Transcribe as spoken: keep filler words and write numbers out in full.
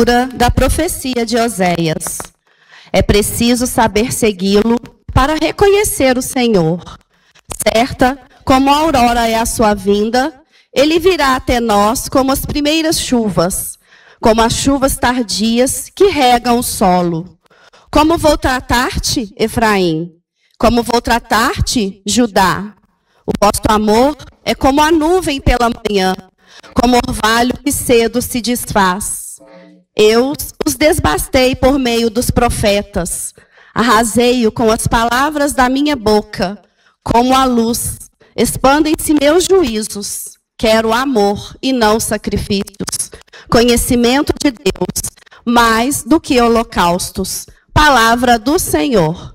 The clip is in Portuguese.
Da profecia de Oséias. É preciso saber segui-lo para reconhecer o Senhor. Certa como a aurora é a sua vinda, ele virá até nós como as primeiras chuvas, como as chuvas tardias que regam o solo. Como vou tratar-te, Efraim? Como vou tratar-te, Judá? O vosso amor é como a nuvem pela manhã, como orvalho que cedo se desfaz. Eu os desbastei por meio dos profetas, arrasei-o com as palavras da minha boca, como a luz. Expandem-se meus juízos, quero amor e não sacrifícios, conhecimento de Deus, mais do que holocaustos. Palavra do Senhor.